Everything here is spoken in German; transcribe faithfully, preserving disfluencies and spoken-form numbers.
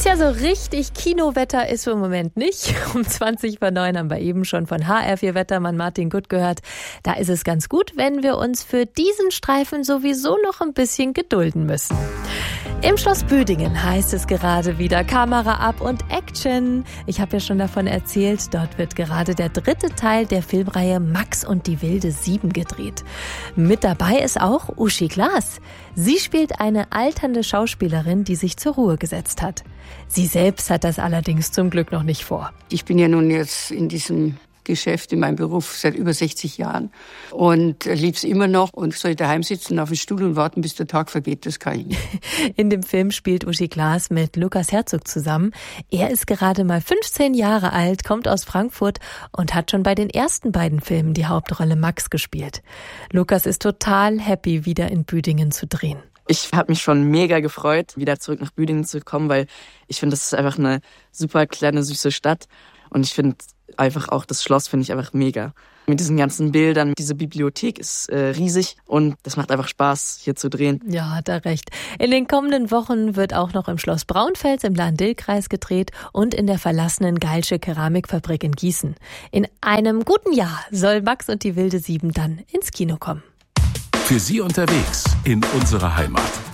Tja, so richtig Kinowetter ist im Moment nicht. Um zwanzig vor neun haben wir eben schon von H R vier Wettermann Martin Gutt gehört. Da ist es ganz gut, wenn wir uns für diesen Streifen sowieso noch ein bisschen gedulden müssen. Im Schloss Büdingen heißt es gerade wieder Kamera ab und Action. Ich habe ja schon davon erzählt, dort wird gerade der dritte Teil der Filmreihe Max und die wilde Sieben gedreht. Mit dabei ist auch Uschi Glas. Sie spielt eine alternde Schauspielerin, die sich zur Ruhe gesetzt hat. Sie selbst hat das allerdings zum Glück noch nicht vor. Ich bin ja nun jetzt in diesem Geschäft, in meinem Beruf seit über sechzig Jahren und lieb's immer noch. Und soll ich daheim sitzen auf dem Stuhl und warten, bis der Tag vergeht, das kann ich nicht. In dem Film spielt Uschi Glas mit Lukas Herzog zusammen. Er ist gerade mal fünfzehn Jahre alt, kommt aus Frankfurt und hat schon bei den ersten beiden Filmen die Hauptrolle Max gespielt. Lukas ist total happy, wieder in Büdingen zu drehen. Ich habe mich schon mega gefreut, wieder zurück nach Büdingen zu kommen, weil ich finde, das ist einfach eine super kleine, süße Stadt. Und ich finde einfach auch das Schloss finde ich einfach mega. Mit diesen ganzen Bildern, diese Bibliothek ist äh, riesig und das macht einfach Spaß, hier zu drehen. Ja, hat er recht. In den kommenden Wochen wird auch noch im Schloss Braunfels im Lahn-Dill-Kreis gedreht und in der verlassenen Geilsche Keramikfabrik in Gießen. In einem guten Jahr soll Max und die wilde Sieben dann ins Kino kommen. Für Sie unterwegs in unserer Heimat.